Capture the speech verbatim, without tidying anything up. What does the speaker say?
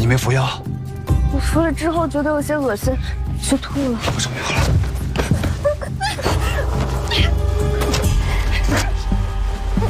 你没服药？ 我服了之后觉得有些恶心，去吐了。 我就没有了。